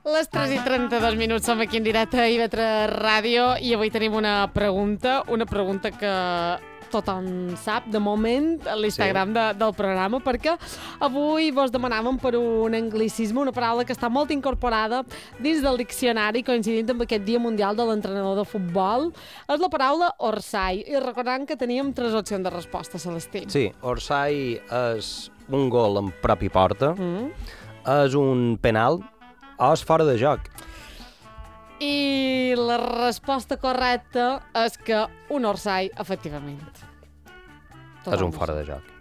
Les 3 i 32 minuts som aquí en directe a IB3 Ràdio i avui tenim una pregunta que tothom sap, de moment, a l'Instagram del programa, perquè avui vos demanàvem per un anglicisme, una paraula que està molt incorporada dins del diccionari, coincidint amb aquest Dia Mundial de l'Entrenador de Futbol. És la paraula orsai, i recordant que teníem 3 opcions de resposta, Celestí. Sí, orsai és un gol en propi porta, és un penal o és fora de joc. I la resposta correcta és que un orsai, efectivament. És un fora de joc.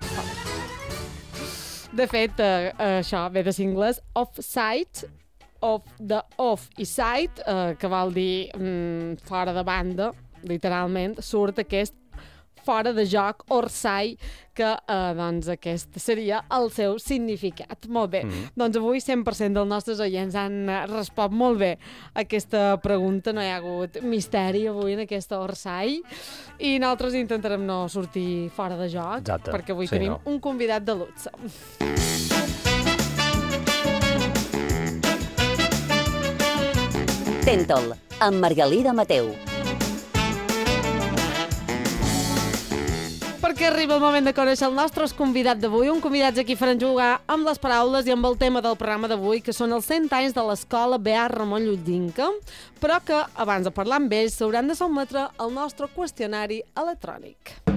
De fet, això ve de l'inglès offside, off i side, que vol dir fora de banda, literalment, surt aquest fora de joc, orsai, que doncs aquest seria el seu significat. Molt bé. Doncs avui 100% dels nostres oients han respost molt bé a aquesta pregunta. No hi ha hagut misteri avui en aquesta orsai i nosaltres intentarem no sortir fora de joc. Exacte. Perquè avui tenim un convidat de luxe. Tentol, amb Margalida Mateu. Perquè arriba el moment de conèixer el nostre convidat d'avui, un convidat aquí faran jugar amb les paraules i amb el tema del programa d'avui, que són els 100 anys de l'escola B.A. Ramon Llull d'Inca, però que, abans de parlar amb ells, s'hauran de sotmetre al nostre qüestionari electrònic.